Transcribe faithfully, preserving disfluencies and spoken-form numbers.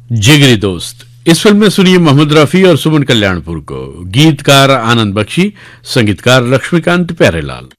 जिगरी दोस्त इस फिल्म में सुनिए मोहम्मद रफी और सुमन कल्याणपुर को। गीतकार आनंद बख्शी, संगीतकार लक्ष्मीकांत प्यारेलाल।